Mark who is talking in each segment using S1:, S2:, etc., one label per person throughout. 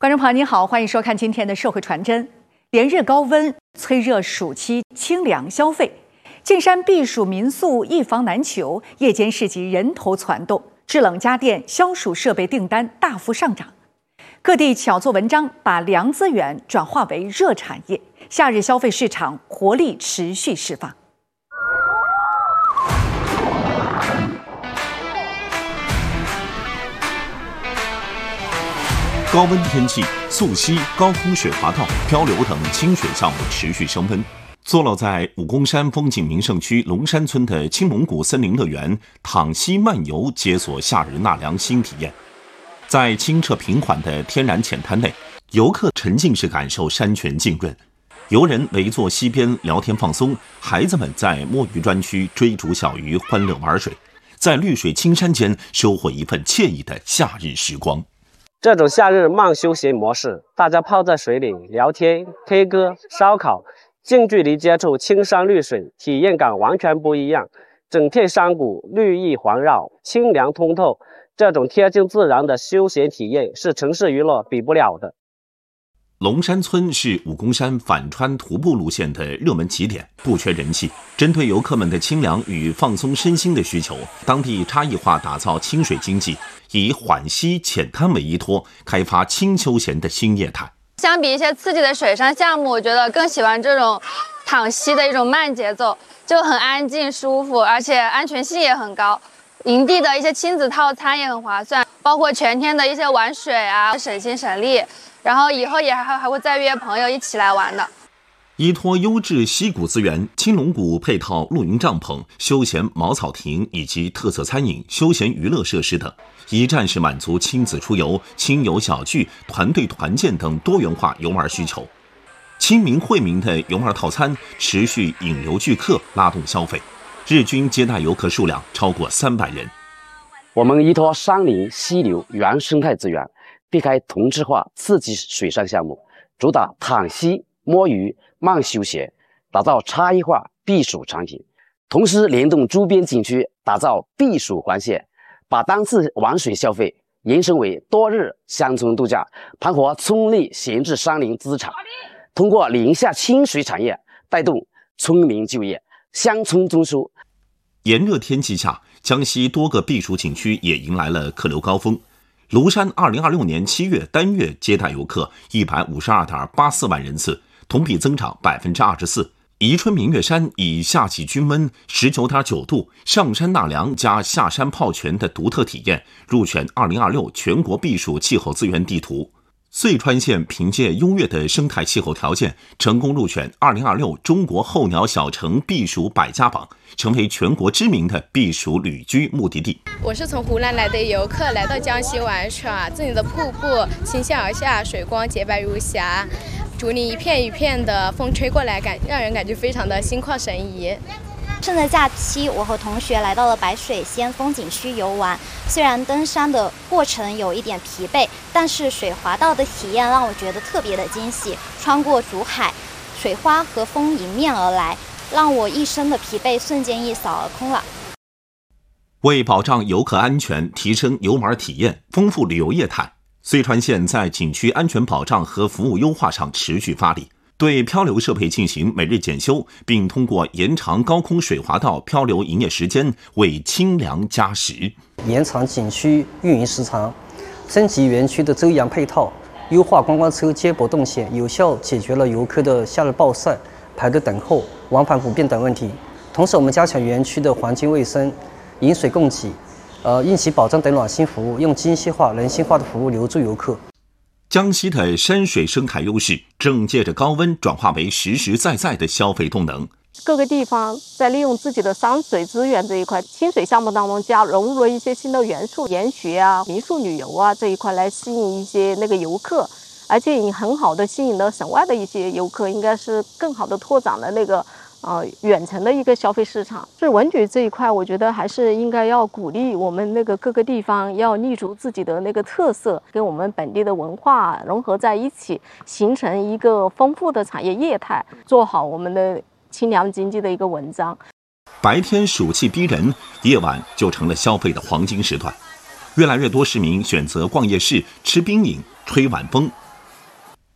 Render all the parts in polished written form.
S1: 观众朋友您好，欢迎收看今天的社会传真。连日高温催热暑期清凉消费，进山避暑民宿一房难求，夜间市集人头攒动，制冷家电、消暑设备订单大幅上涨。各地巧做文章，把凉资源转化为热产业，夏日消费市场活力持续释放。
S2: 高温天气，溯溪、高空水滑道、漂流等清水项目持续升温。坐落在武功山风景名胜区龙山村的青龙谷森林乐园淌溪漫游解锁夏日纳凉新体验。在清澈平缓的天然浅滩内，游客沉浸式感受山泉浸润，游人围坐溪边聊天放松，孩子们在摸鱼专区追逐小鱼欢乐玩水，在绿水青山间收获一份惬意的夏日时光。
S3: 这种夏日慢休闲模式，大家泡在水里聊天、K 歌、烧烤，近距离接触青山绿水，体验感完全不一样。整片山谷绿意环绕，清凉通透，这种贴近自然的休闲体验是城市娱乐比不了的。
S2: 龙山村是武功山反川徒步路线的热门起点，不缺人气。针对游客们的清凉与放松身心的需求，当地差异化打造清水经济，以缓溪浅滩为依托，开发轻休闲的新业态。
S4: 相比一些刺激的水上项目，我觉得更喜欢这种淌溪的一种慢节奏，就很安静舒服，而且安全性也很高。营地的一些亲子套餐也很划算，包括全天的一些玩水啊，省心省力。然后以后也还会再约朋友一起来玩的。
S2: 依托优质溪谷资源，青龙谷配套露营帐篷、休闲茅草亭以及特色餐饮、休闲娱乐设施等，一站式满足亲子出游、亲友小聚、团队团建等多元化游玩需求。亲民惠民的游玩套餐持续引流聚客，拉动消费，日均接待游客数量超过300人。
S5: 我们依托山林、溪流原生态资源，避开同质化刺激水上项目，主打淌溪、摸鱼、慢休闲，打造差异化避暑产品。同时联动周边景区，打造避暑环线，把单次玩水消费延伸为多日乡村度假，盘活村内闲置山林资产，通过林下清水产业带动村民就业，乡村增收。
S2: 炎热天气下，江西多个避暑景区也迎来了客流高峰。庐山2026年7月单月接待游客152.84万人次，同比增长24%。宜春明月山以夏季均温19.9度上山纳凉加下山泡泉的独特体验，入选2026全国避暑气候资源地图。遂川县凭借优越的生态气候条件，成功入选2026中国候鸟小城避暑百家榜，成为全国知名的避暑旅居目的地。
S6: 我是从湖南来的游客，来到江西玩耍，这里的瀑布倾泻而下，水光洁白如霞，竹林一片一片的，风吹过来让人感觉非常的心旷神怡。
S7: 趁着假期，我和同学来到了白水仙风景区游玩。虽然登山的过程有一点疲惫，但是水滑道的体验让我觉得特别的惊喜。穿过竹海，水花和风迎面而来，让我一身的疲惫瞬间一扫而空了。
S2: 为保障游客安全，提升游玩体验，丰富旅游业态，遂川县在景区安全保障和服务优化上持续发力。对漂流设备进行每日检修，并通过延长高空水滑道漂流营业时间，为清凉加时。
S8: 延长景区运营时长，升级园区的周阳配套，优化观光车接驳动线，有效解决了游客的夏日暴晒、排队等候、往返不便等问题。同时，我们加强园区的环境卫生、饮水供给、应急保障等暖心服务，用精细化、人性化的服务留住游客。
S2: 江西的山水生态优势正借着高温转化为实实在在的消费动能。
S9: 各个地方在利用自己的山水资源这一块，清水项目当中融入了一些新的元素，研学啊、民宿旅游啊这一块来吸引一些游客，而且也很好的吸引了省外的一些游客，应该是更好的拓展了远程的一个消费市场。是文旅这一块，我觉得还是应该要鼓励我们各个地方要立足自己的特色，跟我们本地的文化融合在一起，形成一个丰富的产业业态，做好我们的清凉经济的一个文章。
S2: 白天暑气逼人，夜晚就成了消费的黄金时段。越来越多市民选择逛夜市、吃冰饮、吹晚风。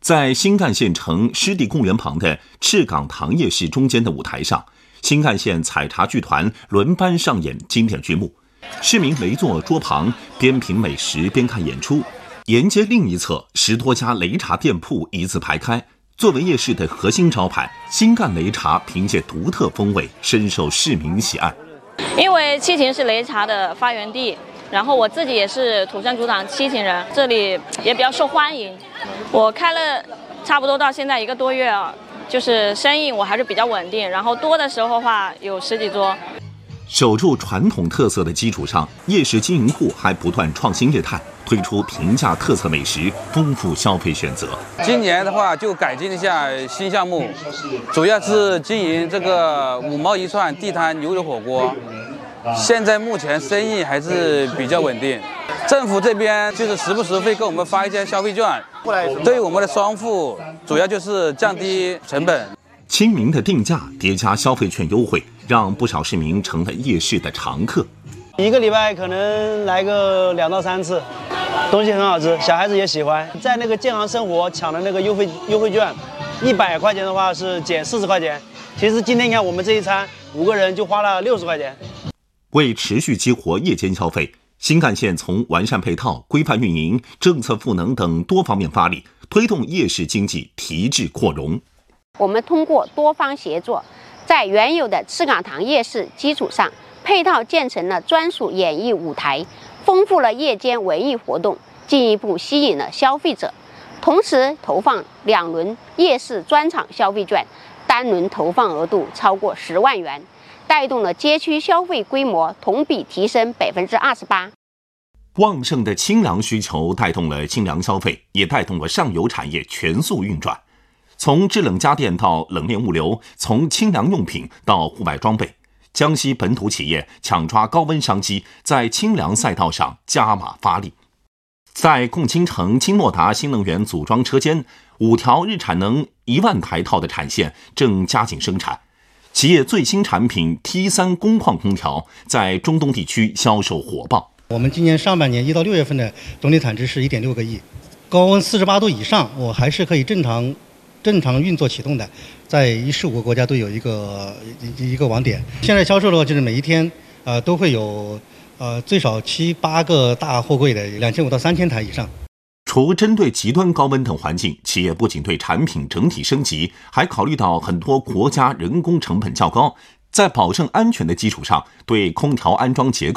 S2: 在新干线城湿地公园旁的赤岗糖业市中间的舞台上，新干线采茶剧团轮班上演经典剧目，市民围坐桌旁，边品美食边看演出。沿街另一侧10多家擂茶店铺一字排开，作为夜市的核心招牌，新干擂茶凭借独特风味深受市民喜爱。
S10: 因为七情是擂茶的发源地，然后我自己也是土生土长七情人，这里也比较受欢迎。我开了差不多到现在1个多月啊，就是生意我还是比较稳定，然后多的时候的话有10几桌。
S2: 守住传统特色的基础上，夜市经营户还不断创新业态，推出平价特色美食，丰富消费选择。
S11: 今年的话就改进一下新项目，主要是经营这个5毛1串地摊牛肉火锅。现在目前生意还是比较稳定，政府这边就是时不时会给我们发一些消费券，对于我们的商户主要就是降低成本。
S2: 亲民的定价叠加消费券优惠，让不少市民成了夜市的常客。
S12: 1个礼拜可能来个2到3次，东西很好吃，小孩子也喜欢。在那个健康生活抢的那个优惠券，100块钱的话是减40块钱。其实今天你看我们这一餐5个人就花了60块钱。
S2: 为持续激活夜间消费，新干线从完善配套、规范运营、政策赋能等多方面发力，推动夜市经济提质扩容。
S13: 我们通过多方协作，在原有的赤岗糖夜市基础上，配套建成了专属演艺舞台，丰富了夜间文艺活动，进一步吸引了消费者。同时投放2轮夜市专场消费券，单轮投放额度超过10万元，带动了街区消费规模同比提升28%。
S2: 旺盛的清凉需求带动了清凉消费，也带动了上游产业全速运转。从制冷家电到冷链物流，从清凉用品到户外装备，江西本土企业抢抓高温商机，在清凉赛道上加码发力。在共青城青诺达新能源组装车间，5条日产能1万台套的产线正加紧生产。企业最新产品 T3 工矿空调在中东地区销售火爆。
S14: 我们今年上半年1到6月份的总体产值是1.6个亿，高温48度以上，我还是可以正常运作启动的，在15个国家都有一个网点。现在销售的话，就是每一天都会有最少7、8个大货柜的2500到3000台以上。
S2: 除针对极端高温等环境，企业不仅对产品整体升级，还考虑到很多国家人工成本较高，在保证安全的基础上，对空调安装结构